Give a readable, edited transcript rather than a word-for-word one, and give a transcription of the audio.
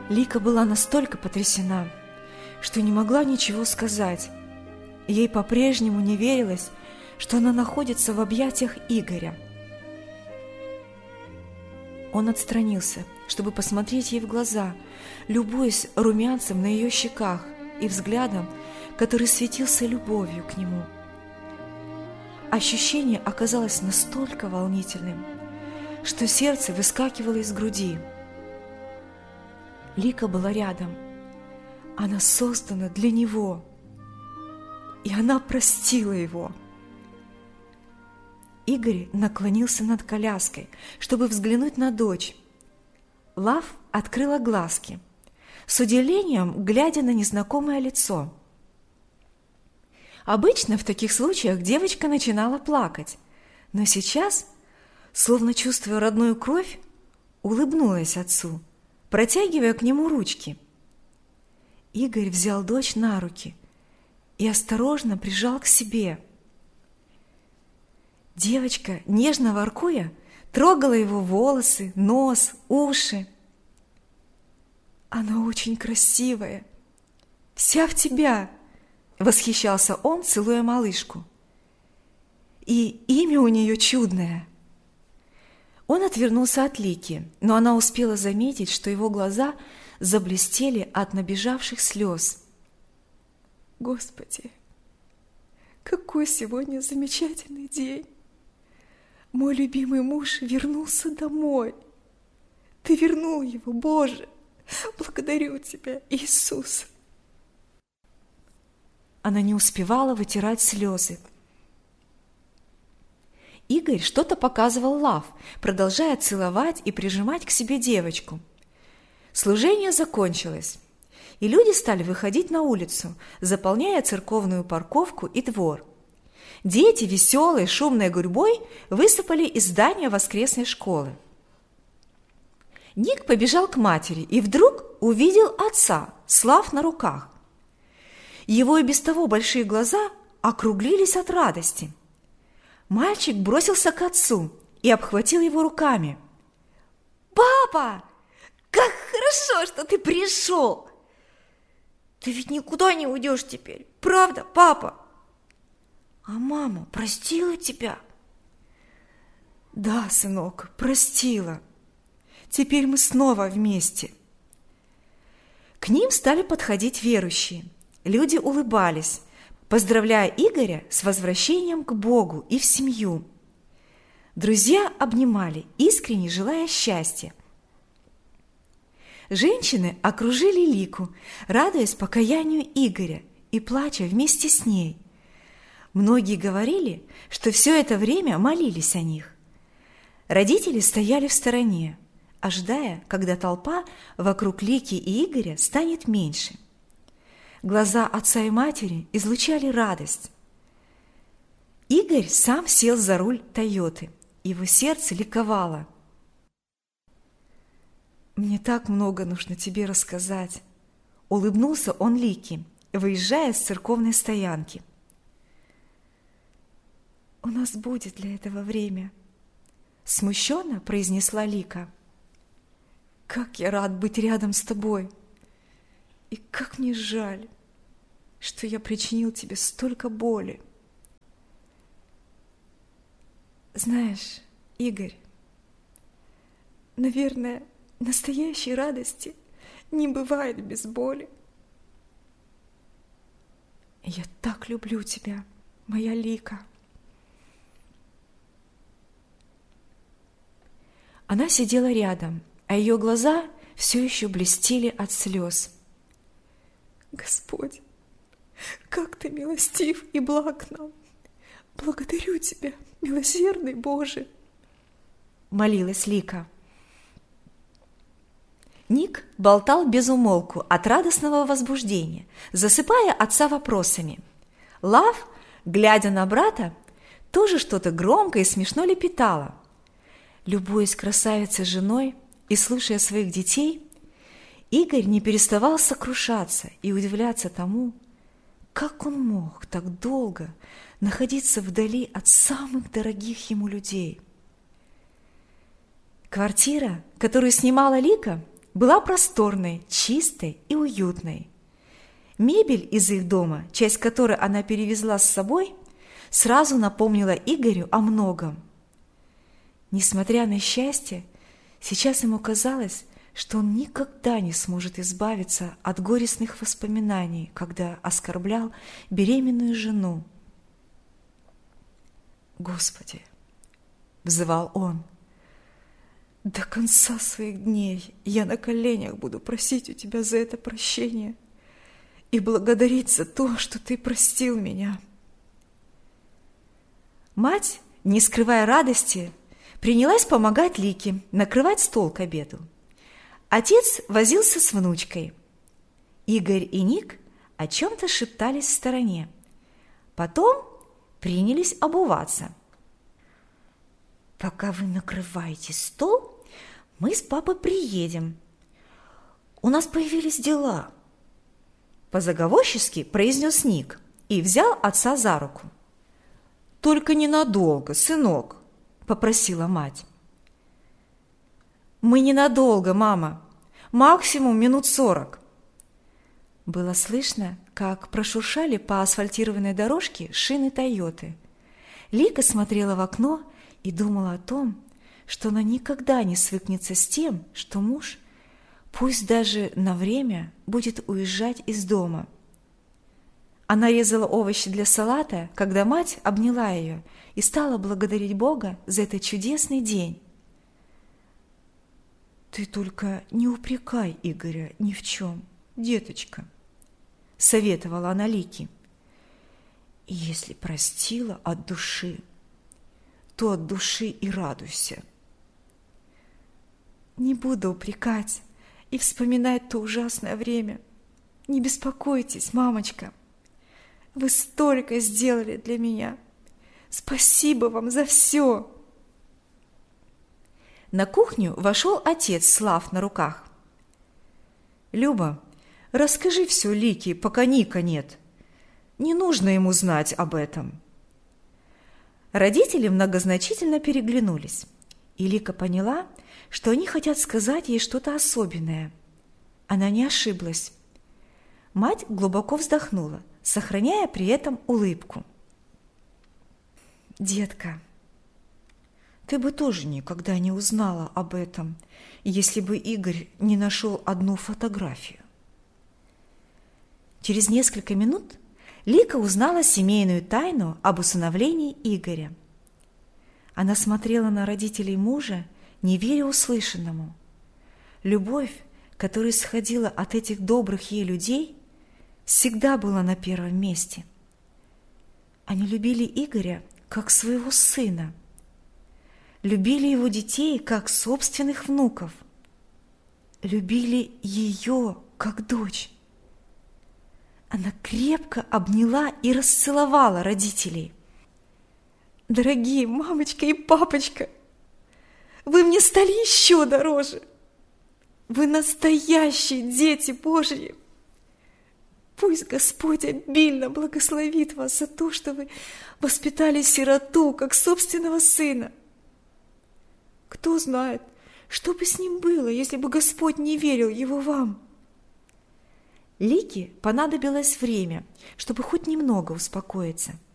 Лика была настолько потрясена, что не могла ничего сказать. Ей по-прежнему не верилось, что она находится в объятиях Игоря. Он отстранился, чтобы посмотреть ей в глаза, любуясь румянцем на ее щеках и взглядом, который светился любовью к нему. Ощущение оказалось настолько волнительным, что сердце выскакивало из груди. Лика была рядом. Она создана для него, и она простила его. Игорь наклонился над коляской, чтобы взглянуть на дочь. Лав открыла глазки, с удивлением глядя на незнакомое лицо. Обычно в таких случаях девочка начинала плакать, но сейчас, словно чувствуя родную кровь, улыбнулась отцу, протягивая к нему ручки. Игорь взял дочь на руки и осторожно прижал к себе. Девочка, нежно воркуя, трогала его волосы, нос, уши. «Она очень красивая, вся в тебя!» — восхищался он, целуя малышку. «И имя у нее чудное!» Он отвернулся от Лики, но она успела заметить, что его глаза заблестели от набежавших слез. «Господи, какой сегодня замечательный день! Мой любимый муж вернулся домой! Ты вернул его, Боже! Благодарю Тебя, Иисус!» Она не успевала вытирать слезы. Игорь что-то показывал Лав, продолжая целовать и прижимать к себе девочку. Служение закончилось, и люди стали выходить на улицу, заполняя церковную парковку и двор. Дети, веселой, шумной гурьбой, высыпали из здания воскресной школы. Ник побежал к матери и вдруг увидел отца с Лав на руках. Его и без того большие глаза округлились от радости. Мальчик бросился к отцу и обхватил его руками. «Папа, как хорошо, что ты пришел! Ты ведь никуда не уйдешь теперь, правда, папа? А мама простила тебя?» «Да, сынок, простила. Теперь мы снова вместе». К ним стали подходить верующие. Люди улыбались, поздравляя Игоря с возвращением к Богу и в семью. Друзья обнимали, искренне желая счастья. Женщины окружили Лику, радуясь покаянию Игоря и плача вместе с ней. Многие говорили, что все это время молились о них. Родители стояли в стороне, ожидая, когда толпа вокруг Лики и Игоря станет меньше. Глаза отца и матери излучали радость. Игорь сам сел за руль Тойоты, его сердце ликовало. «Мне так много нужно тебе рассказать», — улыбнулся он Лике, выезжая с церковной стоянки. «У нас будет для этого время», — смущенно произнесла Лика. «Как я рад быть рядом с тобой! И как мне жаль, что я причинил тебе столько боли. Знаешь, Игорь, наверное, настоящей радости не бывает без боли. Я так люблю тебя, моя Лика». Она сидела рядом, а ее глаза все еще блестели от слез. «Господь, как Ты милостив и благ нам! Благодарю Тебя, милосердный Боже!» — молилась Лика. Ник болтал без умолку от радостного возбуждения, засыпая отца вопросами. Лав, глядя на брата, тоже что-то громко и смешно лепетала. Любуясь красавицей женой и слушая своих детей, Игорь не переставал сокрушаться и удивляться тому, как он мог так долго находиться вдали от самых дорогих ему людей. Квартира, которую снимала Лика, была просторной, чистой и уютной. Мебель из их дома, часть которой она перевезла с собой, сразу напомнила Игорю о многом. Несмотря на счастье, сейчас ему казалось, что он никогда не сможет избавиться от горестных воспоминаний, когда оскорблял беременную жену. «Господи!» – взывал он. «До конца своих дней я на коленях буду просить у Тебя за это прощение и благодарить за то, что Ты простил меня». Мать, не скрывая радости, принялась помогать Лике накрывать стол к обеду. Отец возился с внучкой. Игорь и Ник о чем-то шептались в стороне. Потом принялись обуваться. «Пока вы накрываете стол, мы с папой приедем. У нас появились дела», – по-заговорчески произнес Ник и взял отца за руку. «Только ненадолго, сынок», – попросила мать. «Мы ненадолго, мама. Максимум минут 40». Было слышно, как прошуршали по асфальтированной дорожке шины Тойоты. Лика смотрела в окно и думала о том, что она никогда не свыкнется с тем, что муж, пусть даже на время, будет уезжать из дома. Она резала овощи для салата, когда мать обняла ее и стала благодарить Бога за этот чудесный день. «Ты только не упрекай Игоря ни в чем, деточка», — советовала она Лике. «Если простила от души, то от души и радуйся». «Не буду упрекать и вспоминать то ужасное время. Не беспокойтесь, мамочка. Вы столько сделали для меня. Спасибо вам за все». На кухню вошел отец с Слав на руках. «Люба, расскажи все Лике, пока Ника нет. Не нужно ему знать об этом». Родители многозначительно переглянулись, и Лика поняла, что они хотят сказать ей что-то особенное. Она не ошиблась. Мать глубоко вздохнула, сохраняя при этом улыбку. «Детка, ты бы тоже никогда не узнала об этом, если бы Игорь не нашел одну фотографию». Через несколько минут Лика узнала семейную тайну об усыновлении Игоря. Она смотрела на родителей мужа, не веря услышанному. Любовь, которая исходила от этих добрых ей людей, всегда была на первом месте. Они любили Игоря как своего сына, любили его детей как собственных внуков, любили ее как дочь. Она крепко обняла и расцеловала родителей. «Дорогие мамочка и папочка, вы мне стали еще дороже. Вы настоящие дети Божьи. Пусть Господь обильно благословит вас за то, что вы воспитали сироту, как собственного сына. Кто знает, что бы с ним было, если бы Господь не верил его вам». Лике понадобилось время, чтобы хоть немного успокоиться.